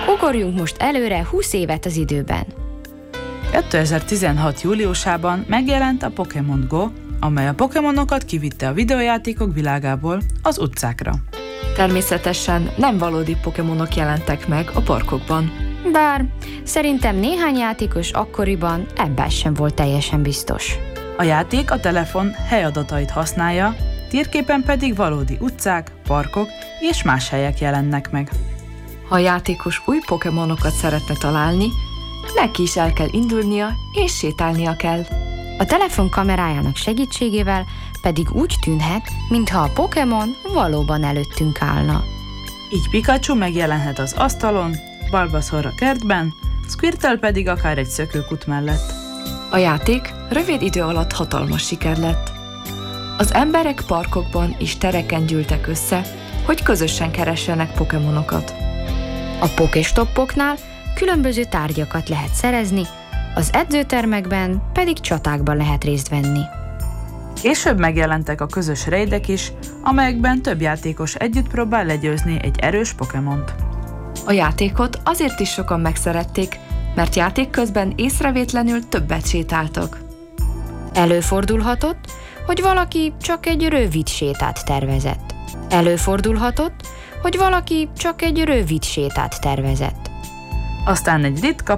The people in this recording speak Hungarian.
Ugorjunk most előre 20 évet az időben. 2016. júliusában megjelent a Pokémon Go, amely a Pokémonokat kivitte a videójátékok világából az utcákra. Természetesen nem valódi Pokémonok jelentek meg a parkokban. Bár szerintem néhány játékos akkoriban ebben sem volt teljesen biztos. A játék a telefon helyadatait használja, térképen pedig valódi utcák, parkok és más helyek jelennek meg. Ha a játékos új Pokémonokat szeretne találni, neki is el kell indulnia és sétálnia kell. A telefon kamerájának segítségével pedig úgy tűnhet, mintha a Pokémon valóban előttünk állna. Így Pikachu megjelenhet az asztalon, Bulbasaur a kertben, Squirtle pedig akár egy szökőkút mellett. A játék rövid idő alatt hatalmas siker lett. Az emberek parkokban és tereken gyűltek össze, hogy közösen keressenek Pokémonokat. A Pokéstoppoknál különböző tárgyakat lehet szerezni, az edzőtermekben pedig csatákban lehet részt venni. Később megjelentek a közös raidek is, amelyekben több játékos együtt próbál legyőzni egy erős Pokémont. A játékot azért is sokan megszerették, mert játék közben észrevétlenül többet sétáltak. Előfordulhatott, hogy valaki csak egy rövid sétát tervezett. Aztán egy ritka